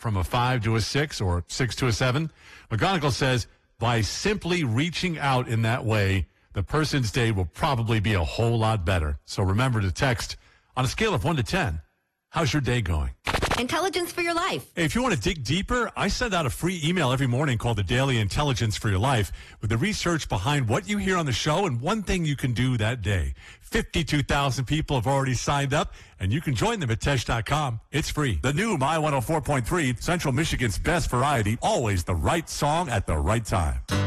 from a 5 to a 6 or 6 to a 7. McGonigal says by simply reaching out in that way, the person's day will probably be a whole lot better. So remember to text on a scale of 1 to 10. How's your day going? Intelligence for your life. Hey, if you want to dig deeper, I send out a free email every morning called the Daily Intelligence for Your Life with the research behind what you hear on the show and one thing you can do that day. 52,000 people have already signed up, and you can join them at Tesh.com. It's free. The new My 104.3, Central Michigan's best variety, always the right song at the right time.